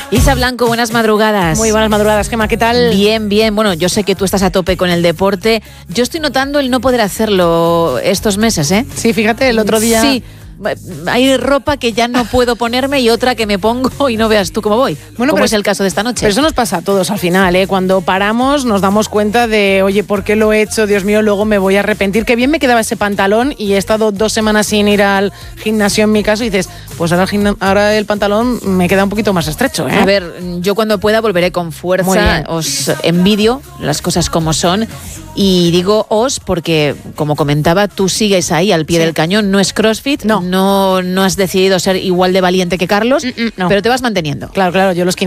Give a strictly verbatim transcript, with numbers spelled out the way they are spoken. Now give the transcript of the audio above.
Isa Blanco, buenas madrugadas. Muy buenas madrugadas, Gemma, ¿qué tal? Bien, bien. Bueno, yo sé que tú estás a tope con el deporte. Yo estoy notando el no poder hacerlo estos meses, ¿eh? Sí, fíjate, el otro día... Sí. Hay ropa que ya no puedo ponerme y otra que me pongo y no veas tú cómo voy. Bueno, como pero es el caso de esta noche. Pero eso nos pasa a todos al final, ¿eh? Cuando paramos nos damos cuenta de, oye, ¿por qué lo he hecho? Dios mío, luego me voy a arrepentir. Qué bien me quedaba ese pantalón y he estado dos semanas sin ir al gimnasio en mi caso y dices, pues ahora el, gimna- ahora el pantalón me queda un poquito más estrecho, ¿eh? A ver, yo cuando pueda volveré con Muy fuerza. bien. Os envidio las cosas como son. Y digo os porque, como comentaba, tú sigues ahí al pie Sí. del cañón. No es CrossFit, No. no, no has decidido ser igual de valiente que Carlos, Mm, mm, no. pero te vas manteniendo. Claro, claro, yo los